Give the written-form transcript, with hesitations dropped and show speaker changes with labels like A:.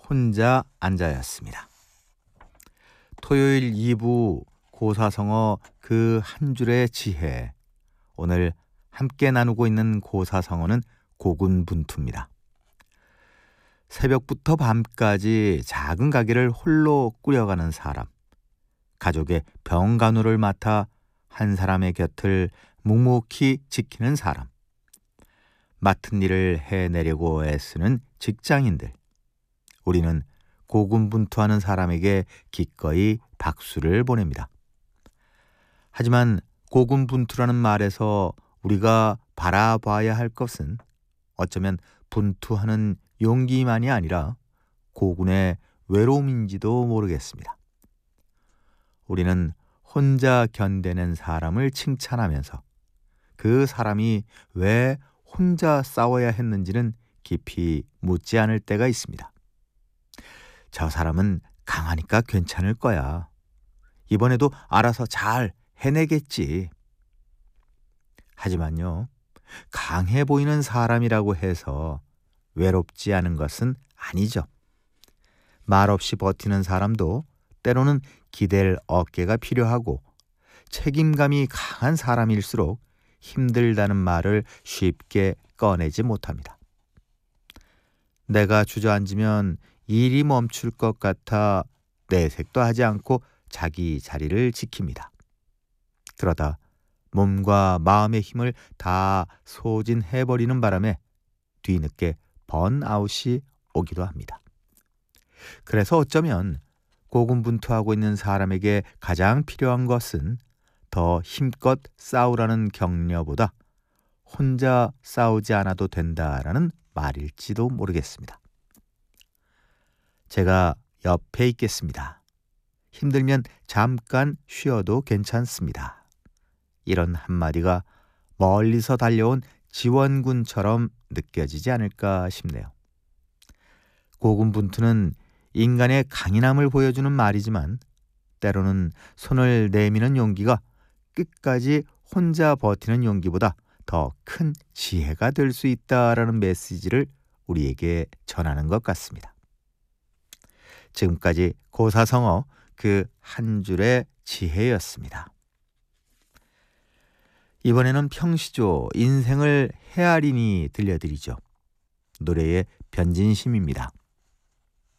A: 혼자 앉아였습니다. 토요일 2부 고사성어 그 한 줄의 지혜. 오늘 함께 나누고 있는 고사성어는 고군분투입니다. 새벽부터 밤까지 작은 가게를 홀로 꾸려가는 사람, 가족의 병간호를 맡아 한 사람의 곁을 묵묵히 지키는 사람, 맡은 일을 해내려고 애쓰는 직장인들, 우리는 고군분투하는 사람에게 기꺼이 박수를 보냅니다. 하지만 고군분투라는 말에서 우리가 바라봐야 할 것은 어쩌면 분투하는 용기만이 아니라 고군의 외로움인지도 모르겠습니다. 우리는 혼자 견뎌낸 사람을 칭찬하면서 그 사람이 왜 혼자 싸워야 했는지는 깊이 묻지 않을 때가 있습니다. 저 사람은 강하니까 괜찮을 거야. 이번에도 알아서 잘 해내겠지. 하지만요, 강해 보이는 사람이라고 해서 외롭지 않은 것은 아니죠. 말없이 버티는 사람도 때로는 기댈 어깨가 필요하고 책임감이 강한 사람일수록 힘들다는 말을 쉽게 꺼내지 못합니다. 내가 주저앉으면 일이 멈출 것 같아 내색도 하지 않고 자기 자리를 지킵니다. 그러다 몸과 마음의 힘을 다 소진해버리는 바람에 뒤늦게 번아웃이 오기도 합니다. 그래서 어쩌면 고군분투하고 있는 사람에게 가장 필요한 것은 더 힘껏 싸우라는 격려보다 혼자 싸우지 않아도 된다라는 말일지도 모르겠습니다. 제가 옆에 있겠습니다. 힘들면 잠깐 쉬어도 괜찮습니다. 이런 한마디가 멀리서 달려온 지원군처럼 느껴지지 않을까 싶네요. 고군분투는 인간의 강인함을 보여주는 말이지만 때로는 손을 내미는 용기가 끝까지 혼자 버티는 용기보다 더 큰 지혜가 될 수 있다라는 메시지를 우리에게 전하는 것 같습니다. 지금까지 고사성어 그 한 줄의 지혜였습니다. 이번에는 평시조 인생을 헤아리니 들려드리죠. 노래의 변진심입니다.